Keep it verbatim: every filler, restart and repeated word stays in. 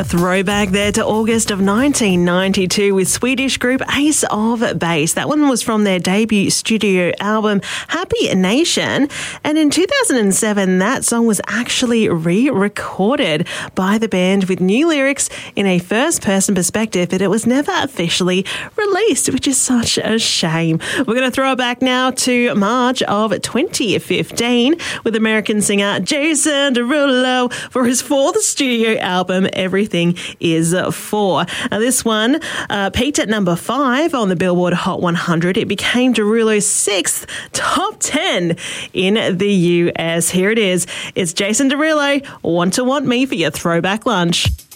A throwback there to August of nineteen ninety-two with Swedish group Ace of Base. That one was from their debut studio album Happy Nation. And in two thousand seven, that song was actually re-recorded by the band with new lyrics in a first-person perspective, but it was never officially released, which is such a shame. We're going to throw it back now to March of twenty fifteen with American singer Jason Derulo for his fourth studio album, Everything Is For. Now, this one uh, peaked at number five on the Billboard Hot one hundred. It became Derulo's sixth top ten in the U S. Here it is. It's Jason Derulo, Want to Want Me for your throwback lunch.